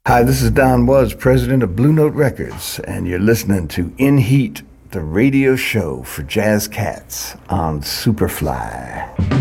Hi, this is Don Was, president of Blue Note Records, and you're listening to In Heat, the radio show for jazz cats on Superfly.